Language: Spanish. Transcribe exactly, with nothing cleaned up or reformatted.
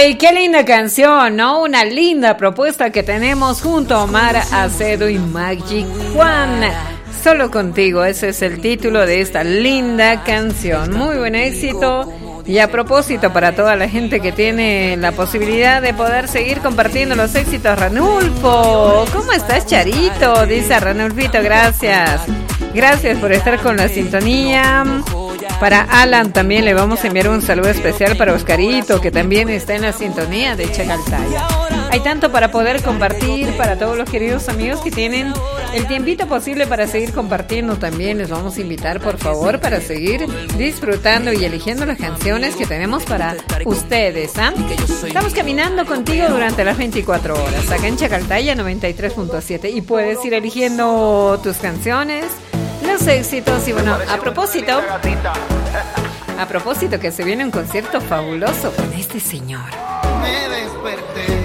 Ay, qué linda canción, ¿no? Una linda propuesta que tenemos junto a Omar Acedo y Magic Juan. Solo contigo, ese es el título de esta linda canción. Muy buen éxito. Y a propósito, para toda la gente que tiene la posibilidad de poder seguir compartiendo los éxitos, Ranulfo. ¿Cómo estás, Charito? Dice Ranulfito, gracias. Gracias por estar con la sintonía. Para Alan también le vamos a enviar un saludo especial para Oscarito, que también está en la sintonía de Chacaltaya. Hay tanto para poder compartir para todos los queridos amigos que tienen el tiempito posible para seguir compartiendo también. Les vamos a invitar, por favor, para seguir disfrutando y eligiendo las canciones que tenemos para ustedes, ¿ah? Estamos caminando contigo durante las veinticuatro horas, acá en Chacaltaya noventa y tres punto siete, y puedes ir eligiendo tus canciones, los éxitos. Y bueno, a propósito, a propósito que se viene un concierto fabuloso con este señor. Me desperté